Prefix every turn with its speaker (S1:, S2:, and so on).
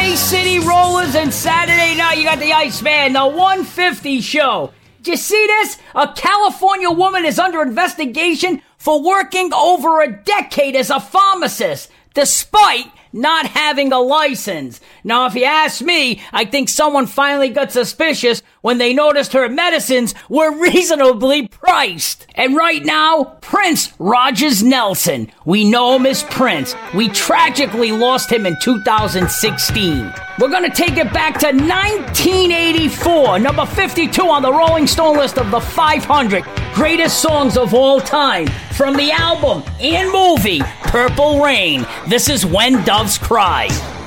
S1: Bay City Rollers, and Saturday night you got the Iceman, the 150 show. Did you see this? A California woman is under investigation for working over a decade as a pharmacist, despite not having a license. Now, if you ask me, I think someone finally got suspicious when they noticed her medicines were reasonably priced. And right now, Prince Rogers Nelson. We know him as Prince. We tragically lost him in 2016. We're gonna take it back to 1984, number 52 on the Rolling Stone list of the 500 greatest songs of all time. From the album and movie Purple Rain, this is When Doves Cry.